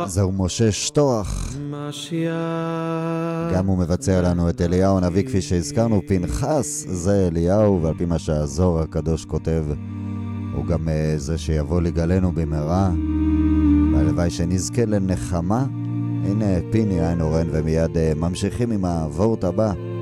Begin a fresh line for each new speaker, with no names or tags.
זהו משה שטוח. גם הוא מבצע לנו את אליהו הנביא כפי שהזכרנו. פנחס זה אליהו, ועל פי מה שהזוהר הקדוש כותב, הוא גם זה שיבוא לגלנו במהרה, והלוואי שנזכה לנחמה. הנה פיני עין אורן, ומיד ממשיכים עם הוורט הבא.